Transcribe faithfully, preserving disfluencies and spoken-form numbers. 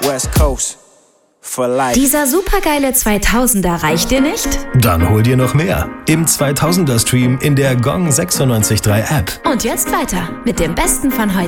West Coast for life. Dieser supergeile zweitausender reicht dir nicht? Dann hol dir noch mehr im zweitausender Stream in der Gong sechsundneunzig Komma drei App. Und jetzt weiter mit dem Besten von heute.